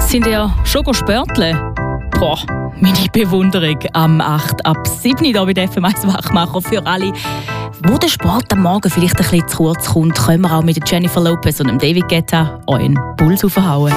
Sind ihr schon Sporteln? Boah, meine Bewunderung am 8 ab 7 hier bei der FM1 Wachmacher für alle, wo der Sport am Morgen vielleicht ein bisschen zu kurz kommt, können wir auch mit Jennifer Lopez und dem David Guetta euren Puls aufhauen.